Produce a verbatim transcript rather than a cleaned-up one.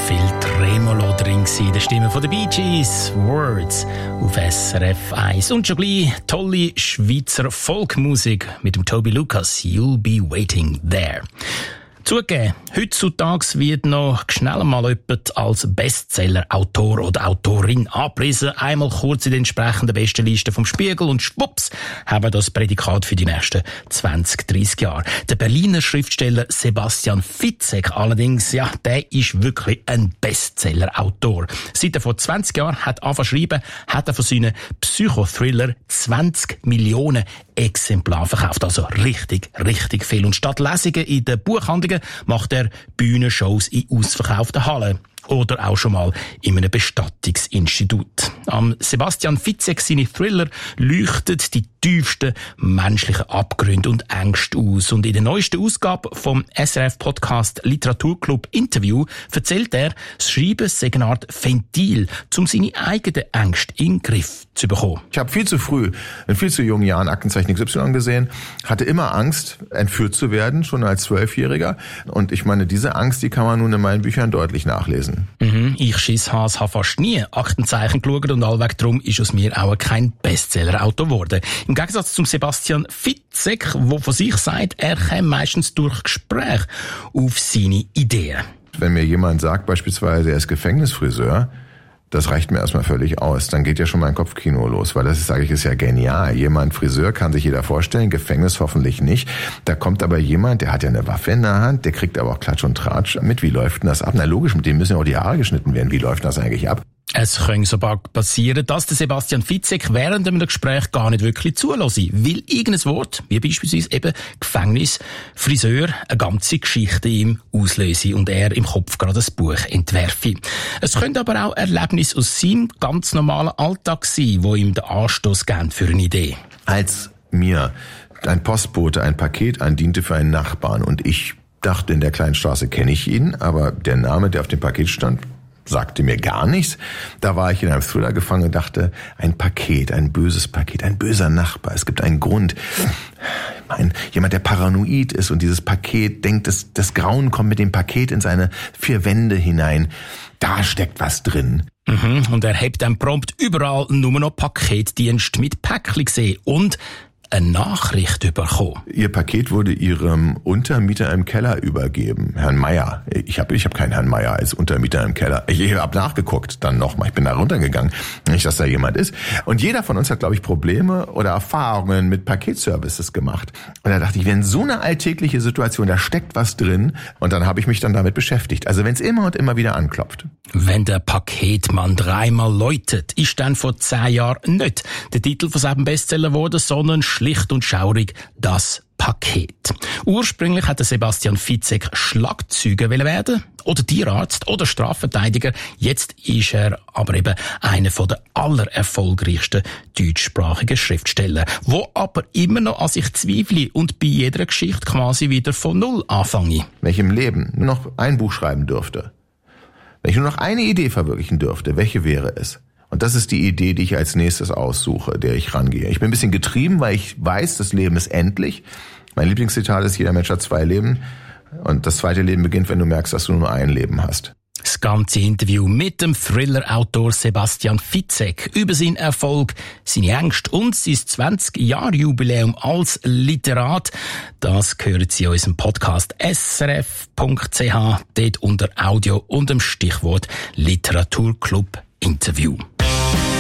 viel Tremolo drin in der Stimme von den Bee Gees. Words auf S R F eins. Und schon gleich tolle Schweizer Folkmusik mit dem Toby Lucas. You'll be waiting there. Zugegeben, heutzutage wird noch schnell mal jemand als Bestseller-Autor oder Autorin angepriesen. Einmal kurz in den entsprechenden Bestenlisten vom Spiegel und schwupps haben wir das Prädikat für die nächsten zwanzig, dreissig Jahre. Der Berliner Schriftsteller Sebastian Fitzek allerdings, ja, der ist wirklich ein Bestseller-Autor. Seit er vor zwanzig Jahren hat angefangen zu schreiben, hat er von seinen Psychothriller zwanzig Millionen Exemplare verkauft. Also richtig, richtig viel. Und statt Lesungen in den Buchhandlungen macht er Bühnenshows in ausverkauften Hallen. Oder auch schon mal in einem Bestattungsinstitut. Am Sebastian Fitzek seine Thriller leuchtet die tiefsten menschlichen Abgründe und Ängste aus. Und in der neuesten Ausgabe vom S R F-Podcast Literaturclub Interview erzählt er, das Schreiben sei eine Art Ventil, um seine eigenen Ängste in den Griff zu bekommen. Ich habe viel zu früh, in viel zu jungen Jahren Aktenzeichen X Y gesehen, hatte immer Angst, entführt zu werden, schon als Zwölfjähriger. Und ich meine, diese Angst, die kann man nun in meinen Büchern deutlich nachlesen. Mhm, ich Schisshas habe fast nie Aktenzeichen geschaut und allweg drum ist aus mir auch kein Bestseller-Autor geworden. Im Gegensatz zum Sebastian Fitzek, der von sich sagt, er käme meistens durch Gespräch auf seine Ideen. Wenn mir jemand sagt, beispielsweise, er ist Gefängnisfriseur, das reicht mir erstmal völlig aus. Dann geht ja schon mein Kopfkino los, weil das, sage ich, ist ja genial. Jemand, Friseur, kann sich jeder vorstellen, Gefängnis hoffentlich nicht. Da kommt aber jemand, der hat ja eine Waffe in der Hand, der kriegt aber auch Klatsch und Tratsch mit. Wie läuft denn das ab? Na logisch, mit dem müssen ja auch die Haare geschnitten werden. Wie läuft das eigentlich ab? Es könnte sogar passieren, dass der Sebastian Fitzek während einem Gespräch gar nicht wirklich zulässt, weil irgendein Wort, wie beispielsweise eben Gefängnis, Friseur, eine ganze Geschichte ihm auslöse und er im Kopf gerade ein Buch entwerfe. Es könnte aber auch Erlebnisse aus seinem ganz normalen Alltag sein, wo ihm den Anstoß geben für eine Idee. Als mir ein Postbote ein Paket andiente für einen Nachbarn und ich dachte, in der kleinen Straße kenne ich ihn, aber der Name, der auf dem Paket stand, sagte mir gar nichts. Da war ich in einem Thriller gefangen und dachte, ein Paket, ein böses Paket, ein böser Nachbar. Es gibt einen Grund. Ein, jemand, der paranoid ist und dieses Paket denkt, das, das Grauen kommt mit dem Paket in seine vier Wände hinein. Da steckt was drin. Mhm, und er hebt dann prompt überall nur noch Paketdienst mit Päckchen gesehen und eine Nachricht bekommen. Ihr Paket wurde Ihrem Untermieter im Keller übergeben, Herrn Meier. Ich habe ich hab keinen Herrn Meier als Untermieter im Keller. Ich habe nachgeguckt, dann nochmal. Ich bin da runtergegangen, nicht, dass da jemand ist. Und jeder von uns hat, glaube ich, Probleme oder Erfahrungen mit Paketservices gemacht. Und da dachte ich, wenn so eine alltägliche Situation, da steckt was drin. Und dann habe ich mich dann damit beschäftigt. Also wenn es immer und immer wieder anklopft. Wenn der Paketmann dreimal läutet, ist dann vor zehn Jahren nicht der Titel von seinem Bestseller geworden, sondern schlicht und schaurig das Paket. Ursprünglich hat der Sebastian Fitzek Schlagzeuger werden oder Tierarzt oder Strafverteidiger. Jetzt ist er aber eben einer der allererfolgreichsten deutschsprachigen Schriftsteller, wo aber immer noch an sich zweifle und bei jeder Geschichte quasi wieder von Null anfange. Wenn ich im Leben nur noch ein Buch schreiben dürfte, wenn ich nur noch eine Idee verwirklichen dürfte, welche wäre es? Und das ist die Idee, die ich als nächstes aussuche, der ich rangehe. Ich bin ein bisschen getrieben, weil ich weiß, das Leben ist endlich. Mein Lieblingszitat ist, jeder Mensch hat zwei Leben. Und das zweite Leben beginnt, wenn du merkst, dass du nur ein Leben hast. Das ganze Interview mit dem Thriller-Autor Sebastian Fitzek über seinen Erfolg, seine Ängste und sein zwanzig-Jahr-Jubiläum als Literat, das hören Sie in unserem Podcast S R F Punkt C H, dort unter Audio und dem Stichwort Literaturclub Interview.